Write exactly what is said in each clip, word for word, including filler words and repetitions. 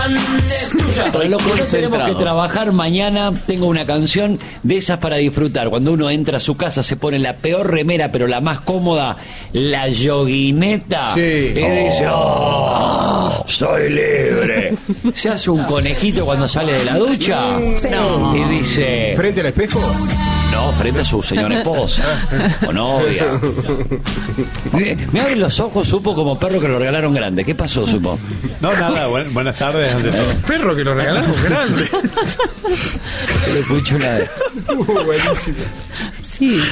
Para los que no tenemos que trabajar mañana, tengo una canción de esas para disfrutar. Cuando uno entra a su casa, se pone la peor remera, pero la más cómoda, la yoguineta. Sí. Y dice, oh, soy libre. Se hace un conejito cuando sale de la ducha. Sí. No. Y dice, ¿Frente al espejo? no, frente a su señora esposa o novia. Me, me abre los ojos, supo como perro que lo regalaron grande. ¿Qué pasó, supo? No, nada, buen- buenas tardes. ante todo. Perro que lo regalaron grande. Le escucho una vez. Buenísimo. Sí.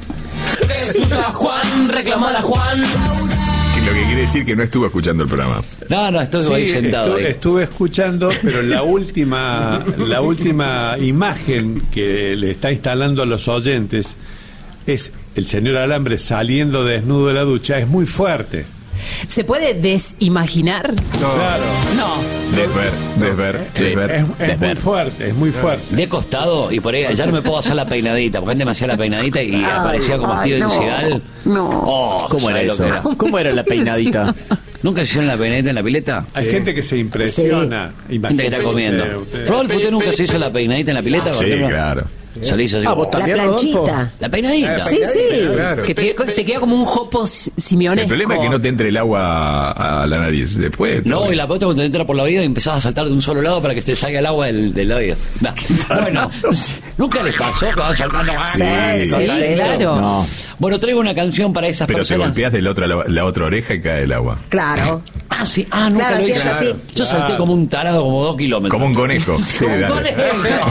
Juan, reclamala Juan. Lo que quiere decir que no estuvo escuchando el programa. No, no, estoy Sí, ahí sentado. estu- ahí. estuve escuchando, pero la última, la última imagen que le está instalando a los oyentes es el señor Alambre saliendo desnudo de la ducha. Es muy fuerte. ¿Se puede desimaginar? No. Claro. No. Desver, desver, Sí, desver. es, es muy fuerte, es muy fuerte. De costado, y por ahí ya no me puedo hacer la peinadita, porque antes me hacía la peinadita y aparecía como Steven Seagal. No. Oh, ¿Cómo era ¿sabes lo eso? que era? ¿Cómo era la peinadita? ¿Nunca hicieron la peinadita en la pileta? Hay gente que se impresiona. Gente que Imagínense está comiendo. ustedes. Rodolfo, ¿usted nunca se hizo la peinadita en la pileta? por Sí, ejemplo? claro. Se le hizo así. Ah, vos La también, Rodolfo. planchita. La peinadita. Sí, sí. Claro. Que te, te queda como un jopo si- simionesco. El problema es que no te entre el agua a la nariz. Después. No, y la pelota cuando te entra por la oído y empezás a saltar de un solo lado para que te salga el agua del, del oído. Nah. Bueno, ¿nunca les pasó que van saltando? Sí, sí, sí, claro. No. Bueno, traigo una canción para esas Pero te personas. golpeas de la otra, la, la otra oreja y cae el agua. Claro. Ah, sí. Ah, nunca Claro, lo sí, hice. es así. Yo salté como un tarado, como dos kilómetros. Como un conejo. Sí, Como un dale. conejo.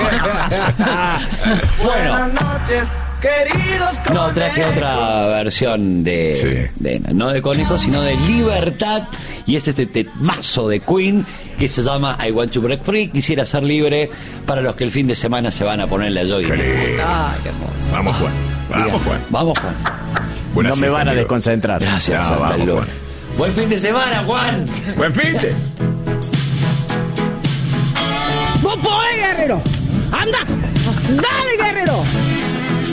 Bueno. No, traje otra versión de, Sí. de- no de conejo, sino de Libertad, y es este temazo de Queen que se llama I Want to Break Free. Quisiera ser libre para los que el fin de semana se van a poner la jogging. Ah, qué hermoso. Vamos, Juan. Vamos, Diga, Juan. Vamos, Juan. Buena No me siesta, van a amigo. desconcentrar. Gracias, No, hasta vamos, el lunes. Juan. Buen fin de semana, Juan. Buen fin de. ¡Vos podés, guerrero! ¡Anda! ¡Dale, guerrero!